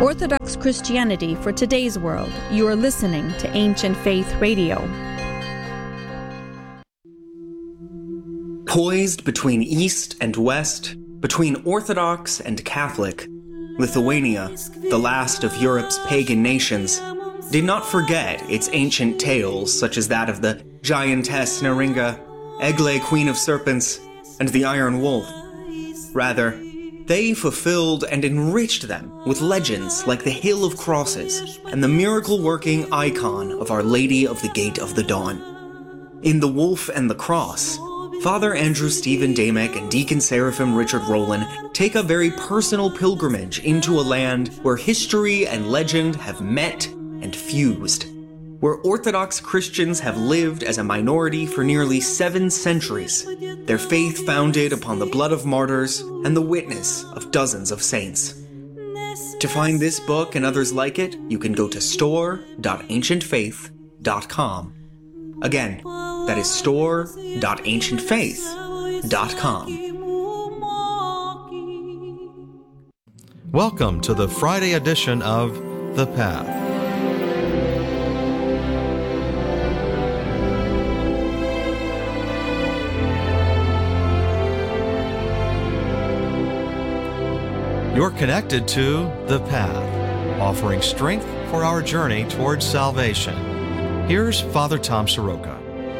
Orthodox Christianity for today's world. You are listening to Ancient Faith Radio. Poised between East and West, between Orthodox and Catholic, Lithuania, the last of Europe's pagan nations, did not forget its ancient tales such as that of the giantess Neringa, Egle, Queen of Serpents, and the Iron Wolf. Rather, they fulfilled and enriched them with legends like the Hill of Crosses and the miracle-working icon of Our Lady of the Gate of the Dawn. In The Wolf and the Cross, Father Andrew Stephen Damick and Deacon Seraphim Richard Rowland take a very personal pilgrimage into a land where history and legend have met and fused, where Orthodox Christians have lived as a minority for nearly 7 centuries, their faith founded upon the blood of martyrs and the witness of dozens of saints. To find this book and others like it, you can go to store.ancientfaith.com. Again, that is store.ancientfaith.com. Welcome to the Friday edition of The Path. You're connected to The Path, offering strength for our journey towards salvation. Here's Father Tom Soroka.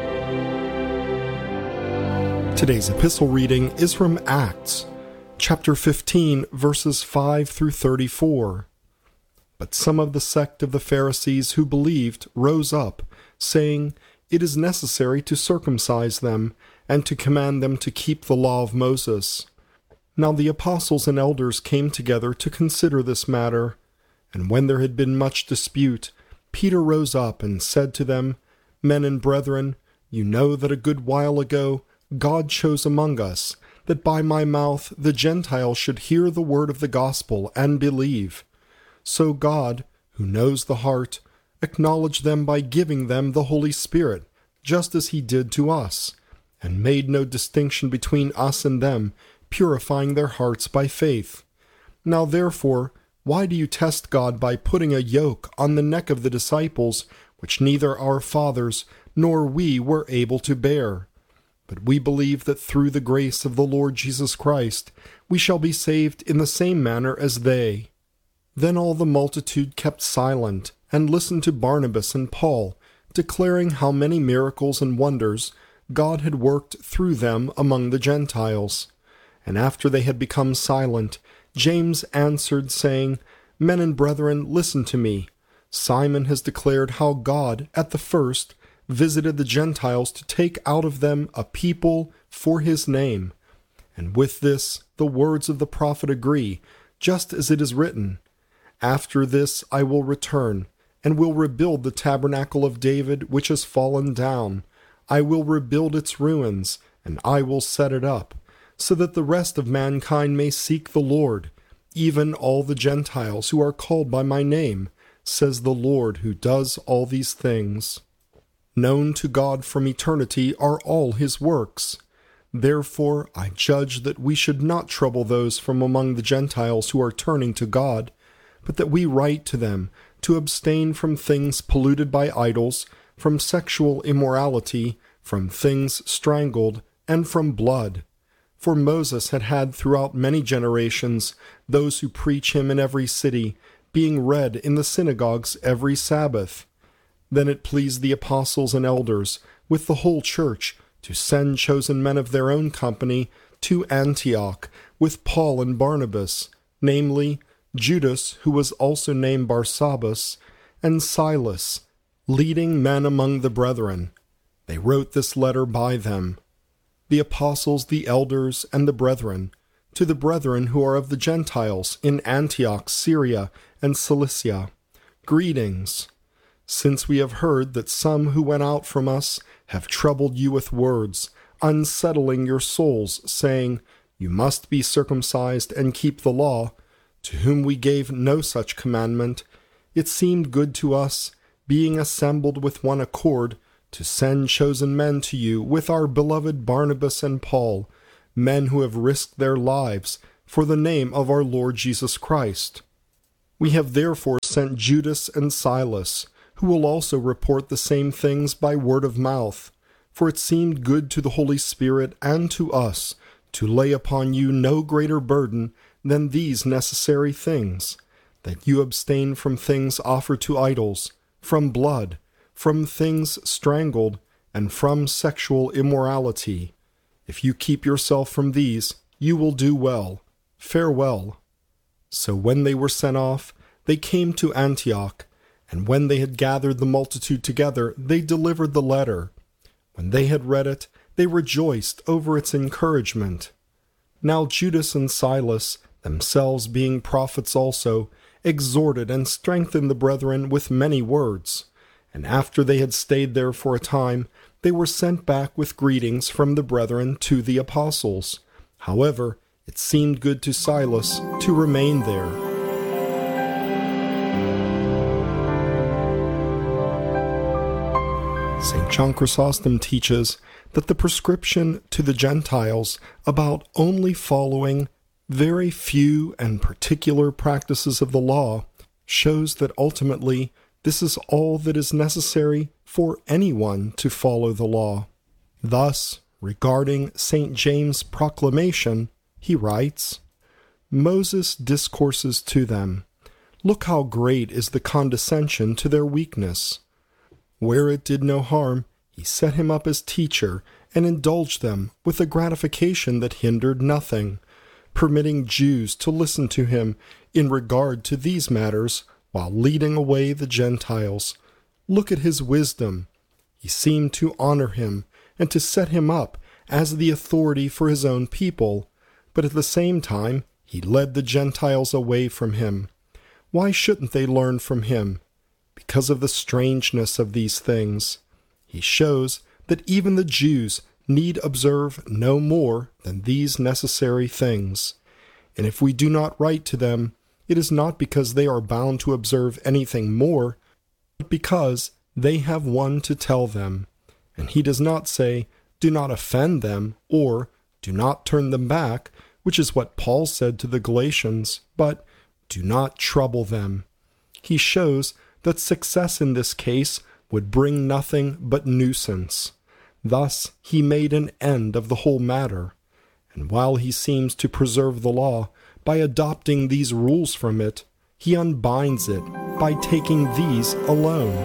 Today's epistle reading is from Acts, chapter 15, verses 5 through 34. But some of the sect of the Pharisees who believed rose up, saying, "It is necessary to circumcise them, and to command them to keep the law of Moses." Now the apostles and elders came together to consider this matter. And when there had been much dispute, Peter rose up and said to them, "Men and brethren, you know that a good while ago God chose among us, that by my mouth the Gentiles should hear the word of the gospel and believe. So God, who knows the heart, acknowledged them by giving them the Holy Spirit, just as he did to us, and made no distinction between us and them, purifying their hearts by faith. Now therefore, why do you test God by putting a yoke on the neck of the disciples, which neither our fathers nor we were able to bear? But we believe that through the grace of the Lord Jesus Christ, we shall be saved in the same manner as they." Then all the multitude kept silent, and listened to Barnabas and Paul, declaring how many miracles and wonders God had worked through them among the Gentiles. And after they had become silent, James answered, saying, "Men and brethren, listen to me. Simon has declared how God, at the first, visited the Gentiles to take out of them a people for his name. And with this, the words of the prophet agree, just as it is written, 'After this I will return, and will rebuild the tabernacle of David which has fallen down. I will rebuild its ruins, and I will set it up, so that the rest of mankind may seek the Lord, even all the Gentiles who are called by my name, says the Lord who does all these things.' Known to God from eternity are all his works. Therefore I judge that we should not trouble those from among the Gentiles who are turning to God, but that we write to them to abstain from things polluted by idols, from sexual immorality, from things strangled, and from blood. For Moses had had throughout many generations those who preach him in every city, being read in the synagogues every Sabbath. Then it pleased the apostles and elders, with the whole church, to send chosen men of their own company to Antioch, with Paul and Barnabas, namely, Judas, who was also named Barsabbas, and Silas, leading men among the brethren. They wrote this letter by them. The apostles, the elders, and the brethren, to the brethren who are of the Gentiles in Antioch, Syria, and Cilicia, greetings. Since we have heard that some who went out from us have troubled you with words, unsettling your souls, saying, 'You must be circumcised and keep the law,' to whom we gave no such commandment, it seemed good to us, being assembled with one accord, to send chosen men to you with our beloved Barnabas and Paul, men who have risked their lives for the name of our Lord Jesus Christ. We have therefore sent Judas and Silas, who will also report the same things by word of mouth. For it seemed good to the Holy Spirit and to us to lay upon you no greater burden than these necessary things, that you abstain from things offered to idols, from blood, from things strangled, and from sexual immorality. If you keep yourself from these, you will do well. Farewell. So when they were sent off, they came to Antioch, and when they had gathered the multitude together, they delivered the letter. When they had read it, they rejoiced over its encouragement. Now Judas and Silas, themselves being prophets also, exhorted and strengthened the brethren with many words. And after they had stayed there for a time, they were sent back with greetings from the brethren to the apostles. However, it seemed good to Silas to remain there. St. John Chrysostom teaches that the prescription to the Gentiles about only following very few and particular practices of the law shows that ultimately this is all that is necessary for anyone to follow the law. Thus, regarding St. James' proclamation, he writes, Moses discourses to them, Look how great is the condescension to their weakness. Where it did no harm, he set him up as teacher and indulged them with a gratification that hindered nothing, permitting Jews to listen to him in regard to these matters while leading away the Gentiles. Look at his wisdom. He seemed to honor him and to set him up as the authority for his own people, but at the same time he led the Gentiles away from him. Why shouldn't they learn from him? Because of the strangeness of these things. He shows that even the Jews need observe no more than these necessary things. And if we do not write to them, it is not because they are bound to observe anything more, but because they have one to tell them. And he does not say, do not offend them, or do not turn them back, which is what Paul said to the Galatians, but do not trouble them. He shows that success in this case would bring nothing but nuisance. Thus he made an end of the whole matter. And while he seems to preserve the law by adopting these rules from it, he unbinds it by taking these alone.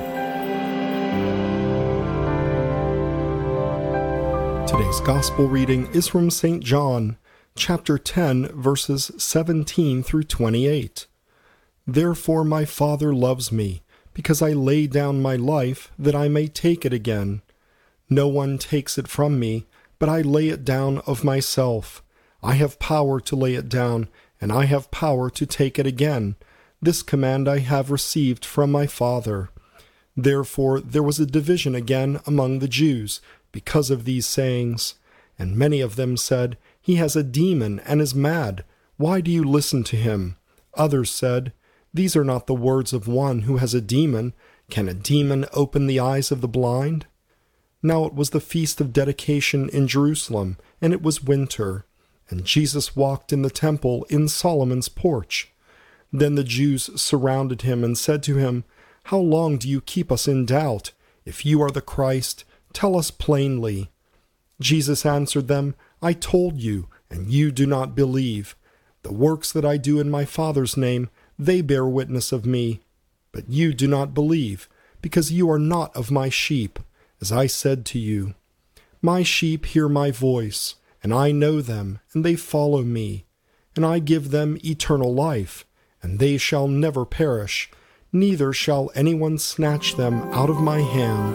Today's Gospel reading is from St. John, chapter 10, verses 17 through 28. Therefore my Father loves me, because I lay down my life that I may take it again. No one takes it from me, but I lay it down of myself. I have power to lay it down, and I have power to take it again. This command I have received from my Father. Therefore there was a division again among the Jews, because of these sayings. And many of them said, He has a demon and is mad. Why do you listen to him? Others said, These are not the words of one who has a demon. Can a demon open the eyes of the blind? Now it was the feast of dedication in Jerusalem, and it was winter. And Jesus walked in the temple in Solomon's porch. Then the Jews surrounded him and said to him, How long do you keep us in doubt? If you are the Christ, tell us plainly. Jesus answered them, I told you, and you do not believe. The works that I do in my Father's name, they bear witness of me. But you do not believe, because you are not of my sheep, as I said to you. My sheep hear my voice, and I know them, and they follow me. And I give them eternal life, and they shall never perish, neither shall anyone snatch them out of my hand.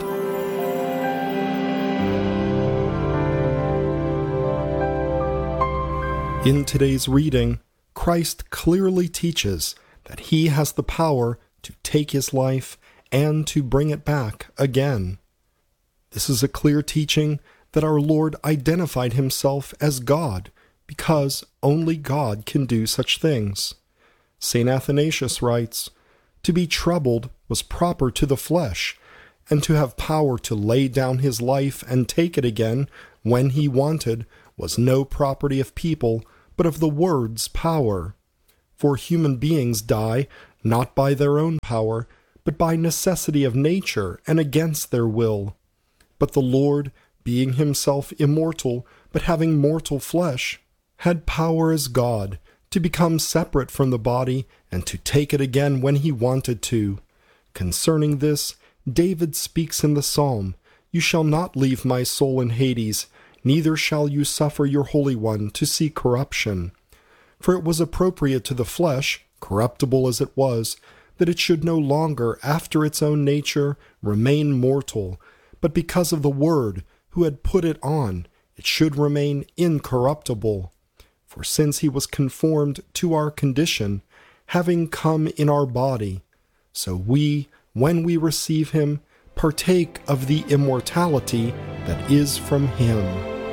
In today's reading, Christ clearly teaches that he has the power to take his life and to bring it back again. This is a clear teaching that our Lord identified himself as God, because only God can do such things. St. Athanasius writes, To be troubled was proper to the flesh, and to have power to lay down his life and take it again when he wanted was no property of people, but of the Word's power. For human beings die not by their own power, but by necessity of nature and against their will. But the Lord, being himself immortal, but having mortal flesh, had power as God to become separate from the body and to take it again when he wanted to. Concerning this, David speaks in the psalm, "You shall not leave my soul in Hades, neither shall you suffer your Holy One to see corruption." For it was appropriate to the flesh, corruptible as it was, that it should no longer, after its own nature, remain mortal, but because of the Word, who had put it on, it should remain incorruptible. For since he was conformed to our condition, having come in our body, so we, when we receive him, partake of the immortality that is from him.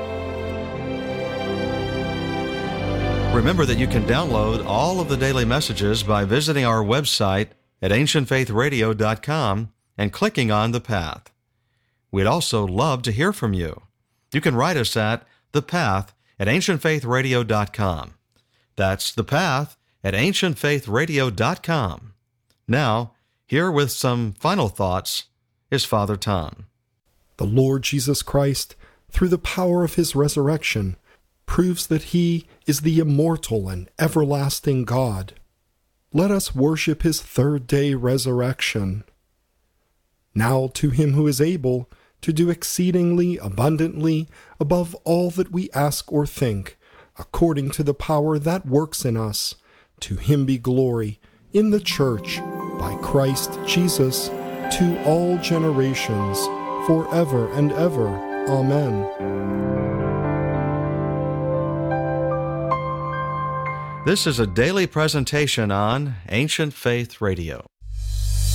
Remember that you can download all of the daily messages by visiting our website at ancientfaithradio.com and clicking on The Path. We'd also love to hear from you. You can write us at The Path at ancientfaithradio.com. That's The Path at ancientfaithradio.com. Now, here with some final thoughts is Father Tom. The Lord Jesus Christ, through the power of his resurrection, proves that he is the immortal and everlasting God. Let us worship his third-day resurrection. Now to him who is able to do exceedingly abundantly above all that we ask or think, according to the power that works in us, to him be glory in the Church, by Christ Jesus, to all generations, forever and ever. Amen. This is a daily presentation on Ancient Faith Radio.